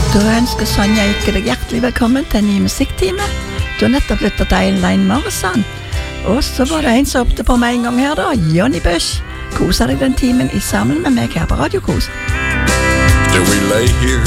Da ønsker Sonja Ikke deg hjertelig velkommen til en ny musikktime. Du har nettopp lyttet til Elaine Morrison. Og så var det en som oppte på meg en gang her da, Johnny Bush. Kosa deg den timen i sammen med meg her på Radio Kos. Still we lay here